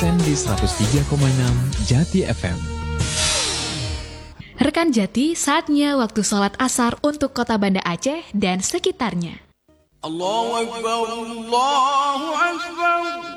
absen di 103,6 Jati FM. Rekan Jati, saatnya waktu sholat asar untuk kota Banda Aceh dan sekitarnya. Allahu Akbar, Allahu Akbar.